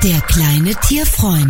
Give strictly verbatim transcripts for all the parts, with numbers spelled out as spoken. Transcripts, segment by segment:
Der kleine Tierfreund.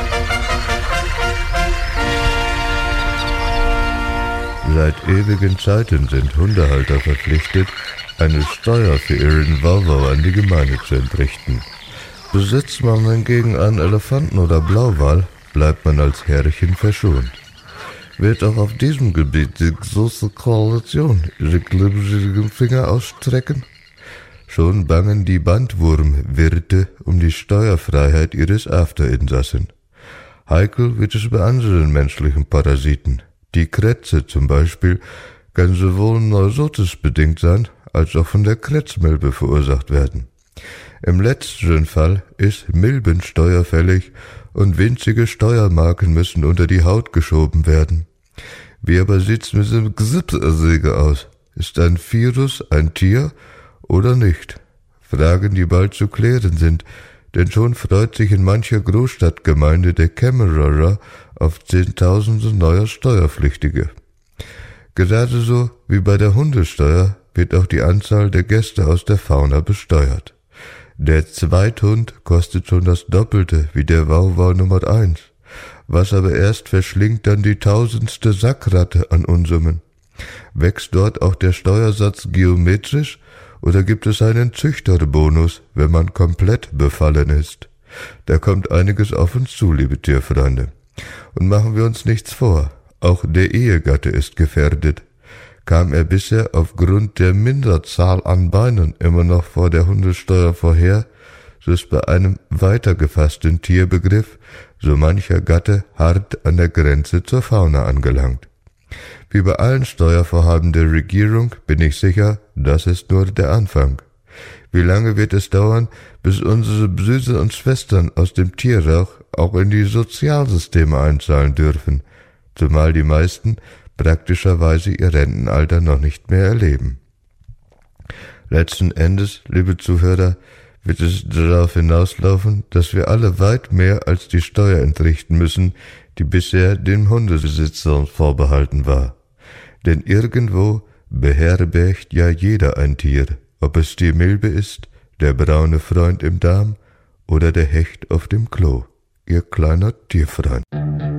Seit ewigen Zeiten sind Hundehalter verpflichtet, eine Steuer für ihren Wauwau an die Gemeinde zu entrichten. Besitzt man hingegen einen Elefanten oder Blauwal, bleibt man als Herrchen verschont. Wird auch auf diesem Gebiet die große Koalition ihre glibbrigen Finger ausstrecken? Schon bangen die Bandwurmwirte um die Steuerfreiheit ihres Afterinsassen. Heikel wird es bei anderen menschlichen Parasiten. Die Krätze zum Beispiel kann sowohl neurotisbedingt sein, als auch von der Krätzmilbe verursacht werden. Im letzteren Fall ist Milbensteuer fällig und winzige Steuermarken müssen unter die Haut geschoben werden. Wie aber sieht's mit dem Grippeerreger aus? Ist ein Virus ein Tier oder nicht? Fragen, die bald zu klären sind, denn schon freut sich in mancher Großstadtgemeinde der Kämmerer auf Zehntausende neuer Steuerpflichtige. Gerade so wie bei der Hundesteuer wird auch die Anzahl der Gäste aus der Fauna besteuert. Der Zweithund kostet schon das Doppelte wie der Wauwau Nummer eins. Was aber erst verschlingt dann die tausendste Sackratte an Unsummen? Wächst dort auch der Steuersatz geometrisch oder gibt es einen Züchterbonus, wenn man komplett befallen ist? Da kommt einiges auf uns zu, liebe Tierfreunde. Und machen wir uns nichts vor, auch der Ehegatte ist gefährdet. Kam er bisher aufgrund der Minderzahl an Beinen immer noch vor der Hundesteuer vorher, so ist bei einem weiter gefassten Tierbegriff so mancher Gatte hart an der Grenze zur Fauna angelangt. Wie bei allen Steuervorhaben der Regierung bin ich sicher, das ist nur der Anfang. Wie lange wird es dauern, bis unsere Brüder und Schwestern aus dem Tierrauch auch in die Sozialsysteme einzahlen dürfen, zumal die meisten praktischerweise ihr Rentenalter noch nicht mehr erleben. Letzten Endes, liebe Zuhörer, wird es darauf hinauslaufen, dass wir alle weit mehr als die Steuer entrichten müssen, die bisher den Hundebesitzern vorbehalten war. Denn irgendwo beherbergt ja jeder ein Tier, ob es die Milbe ist, der braune Freund im Darm oder der Hecht auf dem Klo. Ihr kleiner Tierfreund.